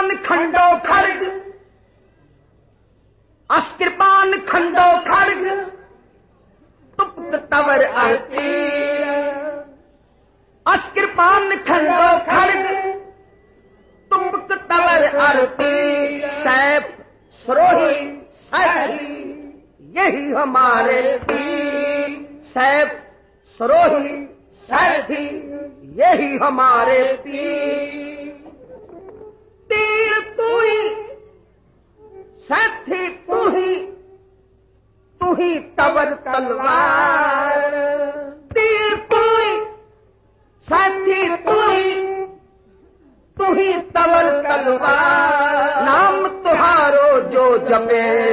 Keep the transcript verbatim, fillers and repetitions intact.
अस्कृपान खंडो खड़ग, अस्कृपान खंडो खड़ग, तुप्त तवर अर्ती। अस्कृपान खंडो खड़ग, तुप्त तवर अर्ती। सैफ सरोही सैफी यही हमारे पीर। सैफ सरोही सैफी यही हमारे पीर। तीर तू ही सैफी तू ही, तू ही तवर तलवार। तीर तू ही सैफी तू ही, तू ही तवर तलवार। नाम तुहारो जो जपे